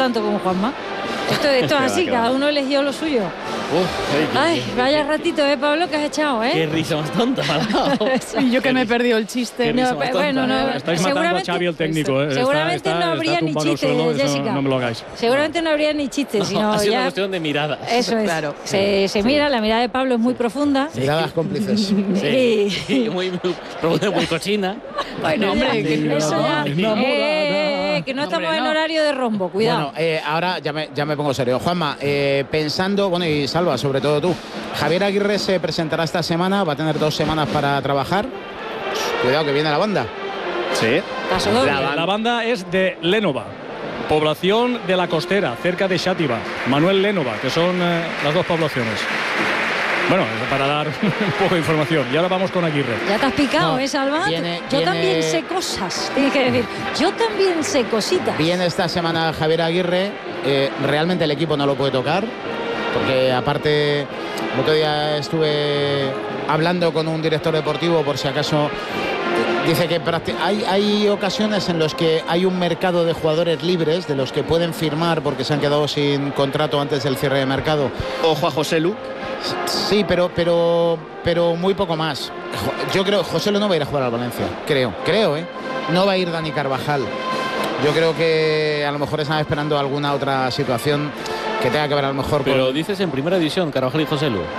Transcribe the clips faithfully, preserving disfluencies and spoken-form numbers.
tanto como Juanma. Esto, esto es así, cada uno eligió lo suyo. Uf, ay, ay, vaya ratito, ¿eh, Pablo, que has echado, eh? Qué risa más tonta, Y yo que me he perdido el chiste. No, bueno, no, estáis matando a Xavi el técnico, ¿eh? Seguramente está, no está, habría está ni chistes, suelo, Jessica. No me lo hagáis. Seguramente no habría ni chistes, no, sino ha sido ya... una cuestión de miradas. Eso es. Claro. Se, se sí. mira, la mirada de Pablo es muy profunda. Miradas cómplices. Sí, sí, muy, muy, muy cochina. Bueno, hombre, que eso ya... enamorada. Eh, que no estamos Hombre, en no. horario de rombo, cuidado. Bueno, eh, ahora ya me, ya me pongo serio. Juanma, eh, pensando, bueno, y Salva, sobre todo tú, Javier Aguirre se presentará esta semana, va a tener dos semanas para trabajar. Cuidado que viene la banda. Sí. Paso doble. La La banda es de Lénova, población de la Costera, cerca de Xàtiva. Manuel Lénova, que son eh, las dos poblaciones. Bueno, para dar un poco de información. Y ahora vamos con Aguirre. Ya te has picado, No, ¿eh, Salva? viene- Yo viene- también sé cosas, tienes que decir. Yo también sé cositas. Viene esta semana Javier Aguirre. Eh, realmente el equipo no lo puede tocar, porque aparte, el otro día estuve hablando con un director deportivo, por si acaso. Dice que prácti- hay, hay ocasiones en las que hay un mercado de jugadores libres, de los que pueden firmar porque se han quedado sin contrato antes del cierre de mercado. Ojo a José Lu. Sí, pero, pero, pero muy poco más. Jo- Yo creo que José Lu no va a ir a jugar al Valencia. Creo, creo, ¿eh? No va a ir Dani Carvajal. Yo creo que a lo mejor están esperando alguna otra situación que tenga que ver a lo mejor con... Pero dices en primera división, Carvajal y José Lu.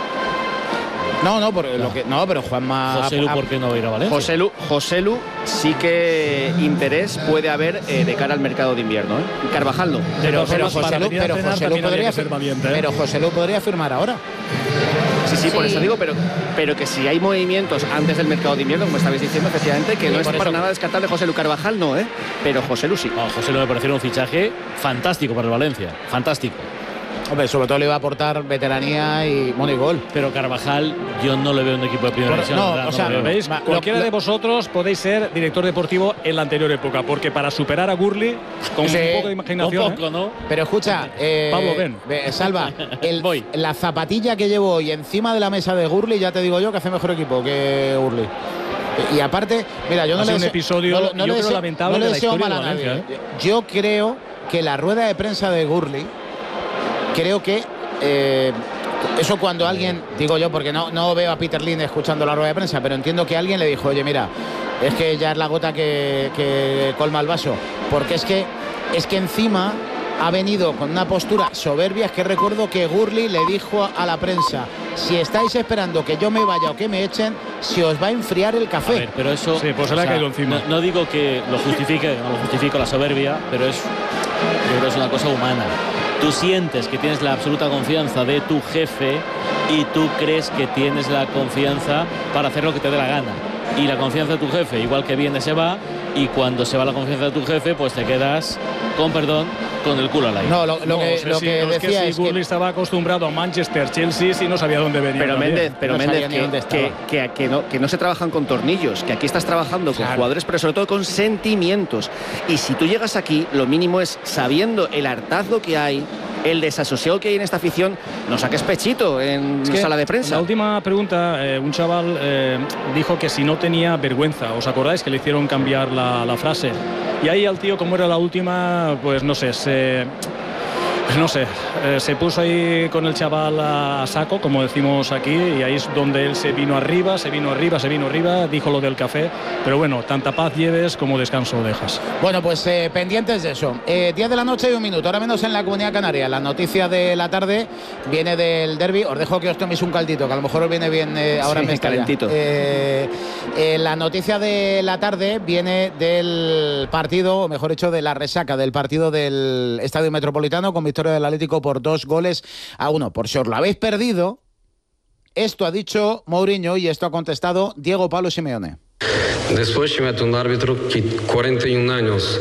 No, no, por lo que, no, pero Juanma... José Lu, ha- ¿por qué no va a ir a Valencia? José Lu, José Lu sí que interés puede haber eh, de cara al mercado de invierno. ¿eh? Carvajal no. Pero, De todas pero formas, José para Lu, venir a pero cenar José Lu también habría podría que ser fir- valiente, ¿eh? pero José Lu podría firmar ahora. Sí, sí, por Sí. eso digo, pero, pero que si hay movimientos antes del mercado de invierno, como estabais diciendo, efectivamente, que Sí, no es por para eso. nada descartable José Lu. Carvajal no, ¿eh? Pero José Lu sí. No, José Lu me pareció un fichaje fantástico para el Valencia. Fantástico. Hombre, sobre todo le va a aportar veteranía y, bueno, y gol. Pero Carvajal, yo no le veo un equipo de primera Por- división. no, la verdad, o sea, lo veo. ¿Veis? Ma- lo- Cualquiera lo- de vosotros podéis ser director deportivo en la anterior época, porque para superar a Gurli, con Sí, un poco de Un imaginación... poco, ¿eh? ¿no? Pero escucha, eh, Pablo, ven. ve- Salva, el- Voy. la zapatilla que llevo hoy encima de la mesa de Gurli, ya te digo yo que hace mejor equipo que Gurli. Y aparte, mira, yo no Ha le sido un deseo- episodio, no- no yo le creo, deseo- lamentable no le de la deseo historia mal a de nadie. Valencia, Yo creo que la rueda de prensa de Gurli, creo que eh, eso cuando alguien, digo yo, porque no, no veo a Peter Lim escuchando la rueda de prensa, pero entiendo que alguien le dijo, oye, mira, es que ya es la gota que, que colma el vaso, porque es que, es que encima ha venido con una postura soberbia. Es que recuerdo que Gurli le dijo a la prensa, si estáis esperando que yo me vaya o que me echen, se os va a enfriar el A café. ver, pero eso... Sí, pues se le ha o sea, caído encima. No, no digo que lo justifique, no lo justifico la soberbia, pero es, yo creo que es una cosa humana. Tú sientes que tienes la absoluta confianza de tu jefe y tú crees que tienes la confianza para hacer lo que te dé la gana. Y la confianza de tu jefe, igual que viene, se va. Y cuando se va la confianza de tu jefe, pues te quedas, con perdón, con el culo al aire. No, lo, lo No, que, o sea, lo sí, que no, es decía que es si Gurli que... estaba acostumbrado a Manchester, Chelsea, y no sabía dónde venía. Pero también. Méndez, pero No Méndez, sabía ni que, dónde estaba. que, que, que no, que no se trabajan con tornillos, que aquí estás trabajando con Claro. jugadores, pero sobre todo con sentimientos. Y si tú llegas aquí, lo mínimo es, sabiendo el hartazgo que hay, el desasosiego que hay en esta afición, no saques pechito en Es que sala de en prensa. La última pregunta, eh, un chaval eh, dijo que si no tenía vergüenza. ¿Os acordáis que le hicieron cambiar la, la frase? Y ahí al tío, como era la última, pues no sé, se... Pues no sé, eh, se puso ahí con el chaval a, a saco, como decimos aquí, y ahí es donde él se vino arriba, se vino arriba, se vino arriba, dijo lo del café, pero bueno, tanta paz lleves como descanso dejas. Bueno, pues eh, pendientes de eso. Eh, diez de la noche y un minuto, ahora menos en la Comunidad Canaria. La noticia de la tarde viene del derbi. Os dejo que os toméis un caldito, que a lo mejor os viene bien eh, ahora Sí, en Mestalla. calentito. Eh, eh, la noticia de la tarde viene del partido, o mejor dicho, de la resaca del partido del Estadio Metropolitano con victoria del Atlético por dos goles a uno. Por si os lo habéis perdido, esto ha dicho Mourinho y esto ha contestado Diego Pablo Simeone. Después se mete un árbitro que cuarenta y un años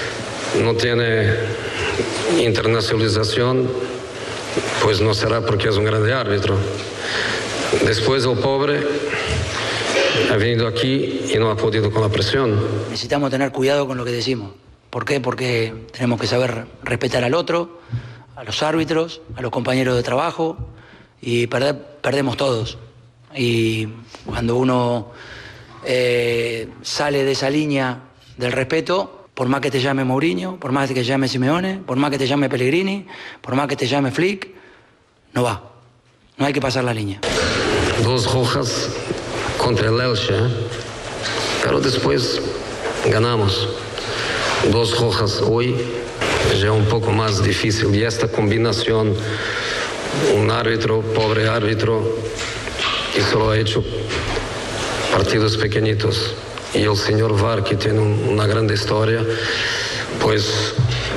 no tiene internacionalización, pues no será porque es un grande árbitro. Después el pobre ha venido aquí y no ha podido con la presión. Necesitamos tener cuidado con lo que decimos. ¿Por qué? Porque tenemos que saber respetar al otro, a los árbitros, a los compañeros de trabajo, y perder, perdemos todos. Y cuando uno eh, sale de esa línea del respeto, por más que te llame Mourinho, por más que te llame Simeone, por más que te llame Pellegrini, por más que te llame Flick, no va. No hay que pasar la línea. Dos rojas contra el Elche, ¿eh? Pero después ganamos. Dos rojas hoy ya un poco más difícil. Y esta combinación, un árbitro, pobre árbitro, y solo ha hecho partidos pequeñitos. Y el señor V A R, que tiene un, una gran historia, pues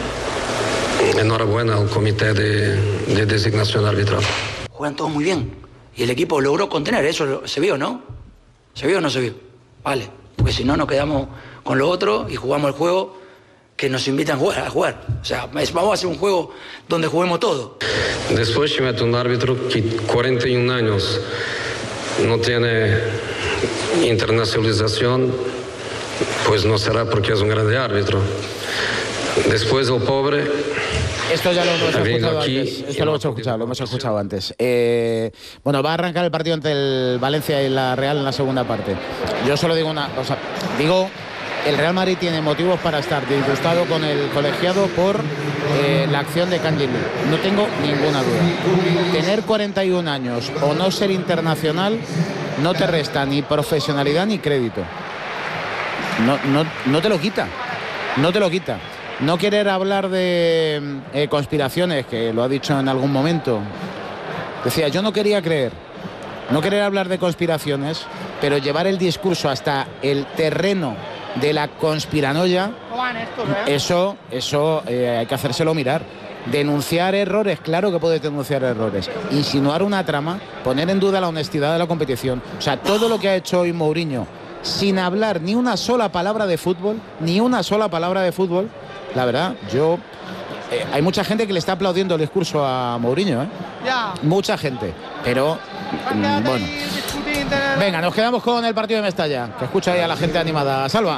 enhorabuena al comité de, de designación arbitral. Juegan todos muy bien. Y el equipo logró contener, eso se vio, ¿no? ¿Se vio o no se vio? Vale, porque si no nos quedamos con lo otro y jugamos el juego que nos invitan a jugar. A jugar. O sea, vamos a hacer un juego donde juguemos todo. Después se mete un árbitro que cuarenta y un años no tiene internacionalización, pues no será porque es un grande árbitro. Después el pobre... Esto ya lo hemos escuchado antes. Esto lo hemos escuchado, lo hemos escuchado antes. Eh, bueno, va a arrancar el partido entre el Valencia y la Real en la segunda parte. Yo solo digo una cosa. Digo, el Real Madrid tiene motivos para estar disgustado con el colegiado por eh, la acción de Kang In-lee. No tengo ninguna duda. Tener cuarenta y un años o no ser internacional no te resta ni profesionalidad ni crédito. No, no, no te lo quita. No te lo quita. No querer hablar de eh, conspiraciones, que lo ha dicho en algún momento. Decía, yo no quería creer, no querer hablar de conspiraciones, pero llevar el discurso hasta el terreno de la conspiranoia, eso, eso eh, hay que hacérselo mirar. Denunciar errores, claro que puedes denunciar errores. Insinuar una trama, poner en duda la honestidad de la competición. O sea, todo lo que ha hecho hoy Mourinho, sin hablar ni una sola palabra de fútbol, ni una sola palabra de fútbol. La verdad, yo... Eh, hay mucha gente que le está aplaudiendo el discurso a Mourinho, ¿eh? Ya. Mucha gente, pero... Mm, bueno. Venga, nos quedamos con el partido de Mestalla, que escucha ahí a la gente animada. Salva.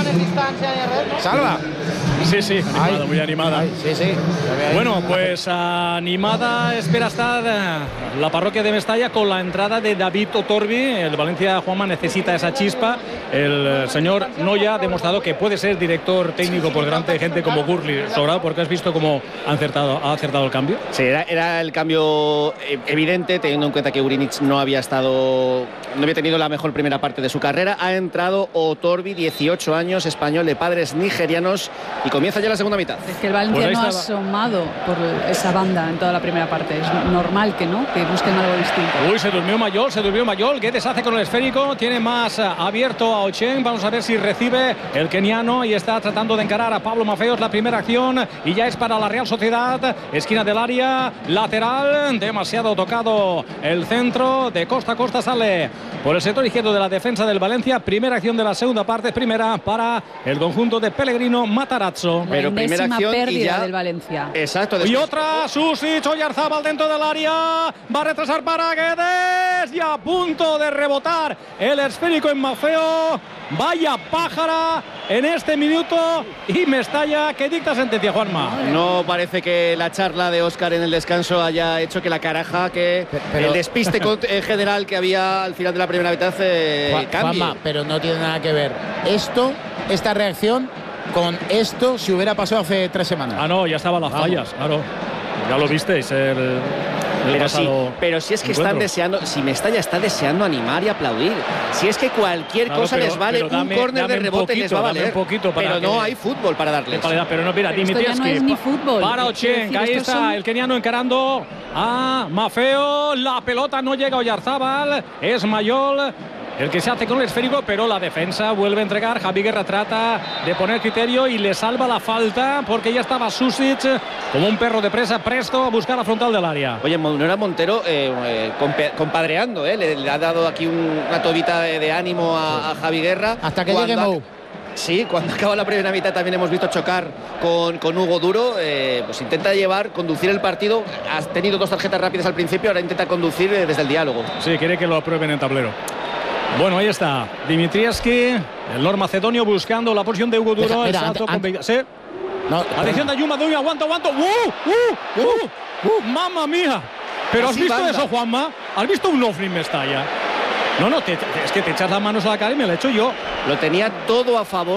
Salva. Sí, sí, animada, ay, muy animada. Ay, sí, sí. Bueno, pues animada espera estar la parroquia de Mestalla con la entrada de David Otorbi. El Valencia, Juanma, necesita esa chispa. El señor Noya ha demostrado que puede ser director técnico por delante de gente como Gurli, sobrado, porque has visto cómo ha acertado, ha acertado el cambio. Sí, era, era el cambio evidente, teniendo en cuenta que Urinic no había estado, no había tenido la mejor primera parte de su carrera. Ha entrado Otorbi, dieciocho años, español de padres nigerianos, y comienza ya la segunda mitad. Es que el Valencia Pues no ha estaba... asomado por esa banda en toda la primera parte. Es normal que no, que busquen algo distinto. Uy, se durmió Mayol, se durmió Mayol. Guedes hace con el esférico, tiene más abierto a Ocheng. Vamos a ver si recibe el keniano y está tratando de encarar a Pablo Mafeos. La primera acción y ya es para la Real Sociedad. Esquina del área, lateral, demasiado tocado el centro. De costa a costa sale por el sector izquierdo de la defensa del Valencia. Primera acción de la segunda parte, primera para el conjunto de Pellegrino Matarazzo. Pero la primera acción pérdida y ya... del Valencia. Exacto. Después... Y otra, Susic, Oyarzábal dentro del área, va a retrasar para Guedes y a punto de rebotar el esférico en Mafeo. Vaya pájara en este minuto y Mestalla que dicta sentencia, Juanma. No parece que la charla de Óscar en el descanso haya hecho que la caraja, que pero... el despiste en general que había al final de la primera mitad eh, Juan, cambie. Juanma, pero no tiene nada que ver esto, esta reacción, con esto si hubiera pasado hace tres semanas. Ah, no, ya estaban las Vamos. fallas, claro. Ya lo visteis el, el pero, sí, pasado pero si es que encuentro. están deseando, si Mestalla está deseando animar y aplaudir, si es que cualquier claro, cosa pero, les vale, dame, un córner de rebote poquito, les va a valer, un poquito para pero que, no hay fútbol para darles. Pero no, mira, Dimitrievski, no es ni fútbol. para Ocheng, ahí está son... el keniano encarando a Mafeo, la pelota no llega a Oyarzábal, es Mayol el que se hace con el esférico, pero la defensa vuelve a entregar. Javi Guerra trata de poner criterio y le salva la falta porque ya estaba Susic como un perro de presa presto a buscar la frontal del área. Oye, Nora Montero eh, eh, compadreando, eh, le, le ha dado aquí un, una tobita de, de ánimo a, a Javi Guerra. Hasta que llegue Mou. Sí, cuando acaba la primera mitad también hemos visto chocar con, con Hugo Duro. Eh, pues intenta llevar, conducir el partido. Has tenido dos tarjetas rápidas al principio, ahora intenta conducir eh, desde el diálogo. Sí, quiere que lo aprueben en tablero. Bueno, ahí está Dimitrievski, el normacedonio buscando la posición de Hugo Duro. Deja, mira, el salto ante, con... ¿Sí? No, atención de Ayuma, Dui, aguanta, aguanta. ¡Uh! ¡Uh! ¡Uh! ¡Uh! ¡Mamma mía! ¿Pero has visto eso, Juanma? ¿Has visto un ovni en Mestalla? No, no, te, te, es que te echas las manos a la cara y me lo he hecho yo. Lo tenía todo a favor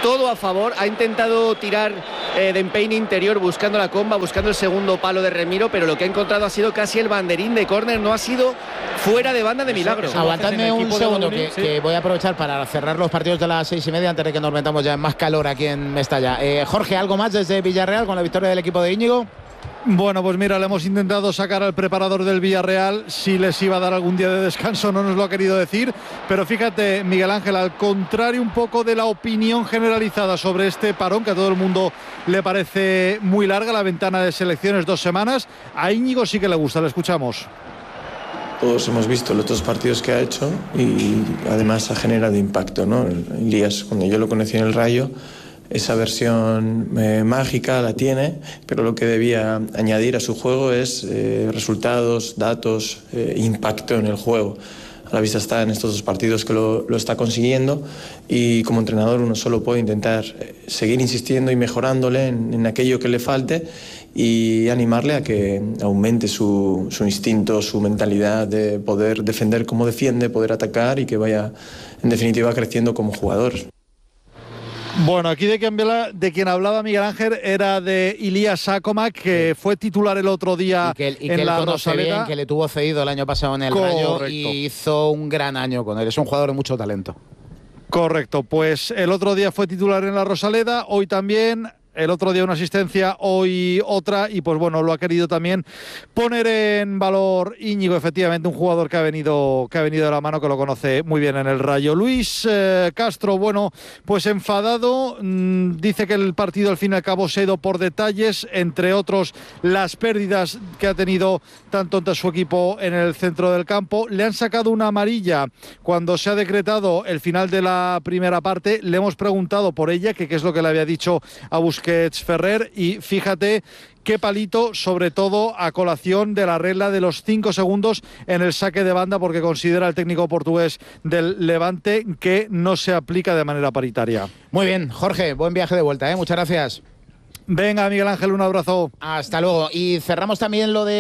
todo a favor. Ha intentado tirar eh, de empeine interior buscando la comba, buscando el segundo palo de Remiro, pero lo que ha encontrado ha sido casi el banderín de córner, no ha sido fuera de banda de milagro. Aguantadme un segundo, que, sí. que voy a aprovechar para cerrar los partidos de las seis y media antes de que nos metamos ya en más calor aquí en Mestalla. Eh, Jorge, ¿algo más desde Villarreal con la victoria del equipo de Íñigo? Bueno, pues mira, le hemos intentado sacar al preparador del Villarreal si les iba a dar algún día de descanso, no nos lo ha querido decir, pero fíjate, Miguel Ángel, al contrario un poco de la opinión generalizada sobre este parón, que a todo el mundo le parece muy larga, la ventana de selecciones, dos semanas, a Íñigo sí que le gusta, le escuchamos. Todos hemos visto los otros partidos que ha hecho y además ha generado impacto, ¿no? Elías, cuando yo lo conocí en el Rayo, esa versión eh, mágica la tiene, pero lo que debía añadir a su juego es eh, resultados, datos, eh, impacto en el juego. A la vista está en estos dos partidos que lo, lo está consiguiendo y como entrenador uno solo puede intentar seguir insistiendo y mejorándole en, en aquello que le falte y animarle a que aumente su, su instinto, su mentalidad de poder defender como defiende, poder atacar y que vaya en definitiva creciendo como jugador. Bueno, aquí de quien, de quien hablaba Miguel Ángel era de Ilías Sácomac, que fue titular el otro día y que, él, y en que la él conoce Rosaleda. Bien, que le tuvo cedido el año pasado en el Correcto. Rayo y hizo un gran año con él. Es un jugador de mucho talento. Correcto, pues el otro día fue titular en la Rosaleda, hoy también. El otro día una asistencia, hoy otra, y pues bueno, lo ha querido también poner en valor Íñigo, efectivamente, un jugador que ha venido que ha venido de la mano, que lo conoce muy bien en el Rayo. Luis eh, Castro, bueno, pues enfadado, mmm, dice que el partido al fin y al cabo se ha ido por detalles, entre otros las pérdidas que ha tenido tanto ante su equipo en el centro del campo. Le han sacado una amarilla cuando se ha decretado el final de la primera parte, le hemos preguntado por ella, que qué es lo que le había dicho a Busquets Ferrer, y fíjate qué palito, sobre todo a colación de la regla de los cinco segundos en el saque de banda, porque considera el técnico portugués del Levante que no se aplica de manera paritaria. Muy bien, Jorge, buen viaje de vuelta, ¿eh? Muchas gracias. Venga, Miguel Ángel, un abrazo. Hasta luego. Y cerramos también lo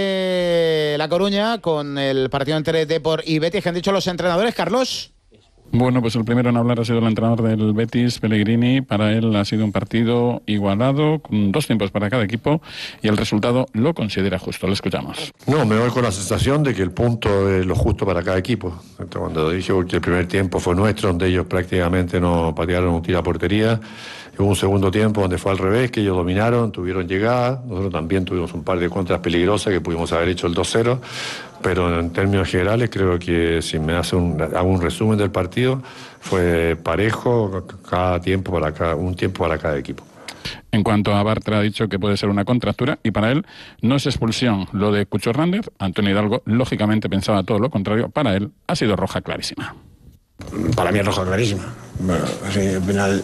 de La Coruña con el partido entre Depor y Betis, que han dicho los entrenadores. Carlos. Bueno, pues el primero en hablar ha sido el entrenador del Betis, Pellegrini. Para él ha sido un partido igualado, con dos tiempos para cada equipo, y el resultado lo considera justo. Lo escuchamos. No, me voy con la sensación de que el punto es lo justo para cada equipo. Cuando dije que el primer tiempo fue nuestro, donde ellos prácticamente no patearon un tiro a portería, hubo un segundo tiempo donde fue al revés, que ellos dominaron, tuvieron llegada. Nosotros también tuvimos un par de contras peligrosas que pudimos haber hecho el dos cero. Pero en términos generales creo que si me hace un, hago un resumen del partido, fue parejo, cada tiempo para cada, un tiempo para cada equipo. En cuanto a Bartra, ha dicho que puede ser una contractura y para él no es expulsión lo de Cucho Hernández. Antonio Hidalgo lógicamente pensaba todo lo contrario. Para él ha sido roja clarísima. Para mí es roja clarísima. Bueno, sí, al final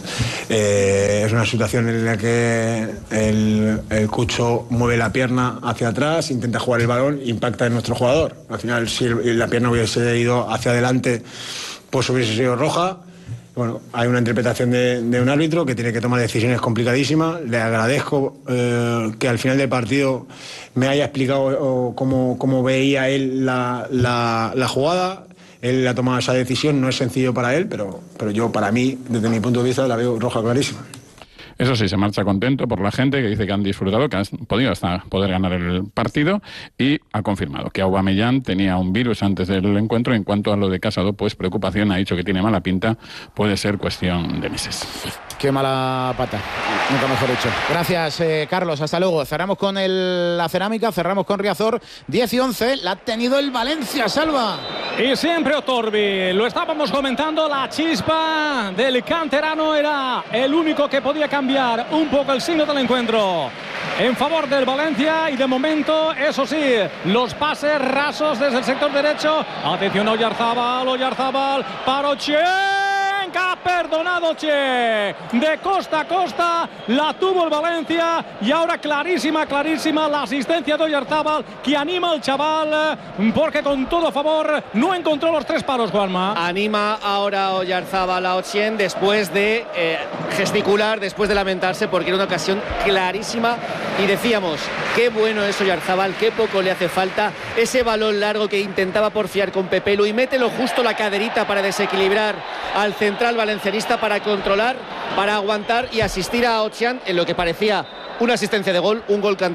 eh, es una situación en la que el, el Cucho mueve la pierna hacia atrás, intenta jugar el balón, impacta en nuestro jugador. Al final, si la pierna hubiese ido hacia adelante, pues hubiese sido roja. Bueno, hay una interpretación de, de un árbitro que tiene que tomar decisiones complicadísimas. Le agradezco eh, que al final del partido me haya explicado cómo, cómo veía él la, la, la jugada. Él ha tomado esa decisión, no es sencillo para él, pero, pero yo, para mí, desde mi punto de vista, la veo roja clarísima. Eso sí, se marcha contento por la gente que dice que han disfrutado, que han podido hasta poder ganar el partido, y ha confirmado que Aubameyang tenía un virus antes del encuentro. En cuanto a lo de Casado, pues preocupación, ha dicho que tiene mala pinta, puede ser cuestión de meses. Qué mala pata, nunca mejor dicho. Gracias, eh, Carlos, hasta luego. Cerramos con el, la cerámica, cerramos con Riazor. diez y once, la ha tenido el Valencia, Salva. Y siempre Otorbi, lo estábamos comentando, la chispa del canterano era el único que podía cambiar un poco el signo del encuentro en favor del Valencia, y de momento, eso sí, los pases rasos desde el sector derecho. Atención a Oyarzábal, Oyarzábal para Ochenka, perdonado Che, de costa a costa la tuvo el Valencia, y ahora clarísima, clarísima la asistencia de Oyarzábal, que anima al chaval, porque con todo a favor no encontró los tres palos, Juanma. Anima ahora Oyarzábal a Ochien después de eh, gesticular, después de lamentarse, porque era una ocasión clarísima Y decíamos, qué bueno es Oyarzabal, qué poco le hace falta ese balón largo que intentaba porfiar con Pepelu y mételo justo la caderita para desequilibrar al central valencianista, para controlar, para aguantar y asistir a Ochian en lo que parecía una asistencia de gol, un gol cantado